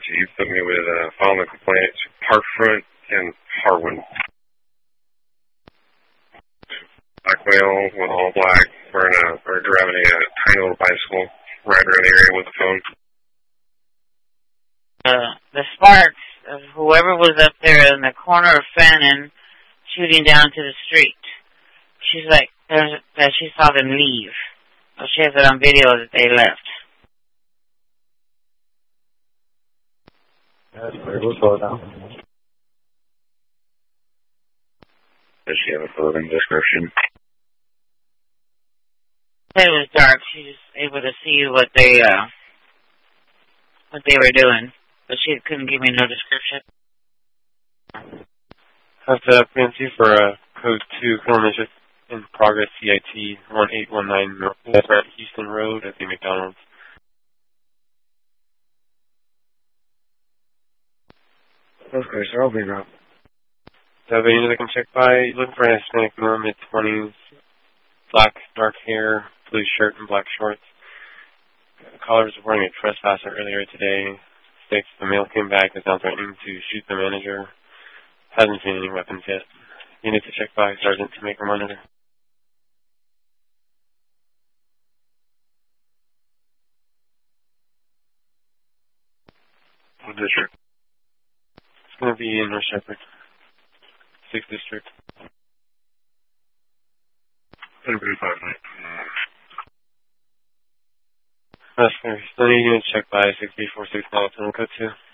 you put me with following the complaints, Parkfront and Harwin. Black male with all black, driving a tiny little bicycle, riding around the area with a phone. The sparks of whoever was up there in the corner of Fannin shooting down to the street. She's like, that she saw them leave. So she has it on video that they left. That's pretty good. Slow down. Does she have a clothing description? It was dark. She was able to see what they were doing, but she couldn't give me no description. Have the PNC for code 2 kilometers in progress, CIT 1819 Northwest Houston Road at the McDonald's. Okay, sir, I'll be around. So the unit I can check by, looking for an Hispanic male, mid-20s, black, dark hair, blue shirt, and black shorts. The caller was reporting a trespasser earlier today. States the male came back and is now threatening to shoot the manager. Hasn't seen any weapons yet. You need to check by Sergeant to make her monitor. What district? It's going to be in North Shepherd, 6th District. That's fair. Still need you to check by 6469 code 2.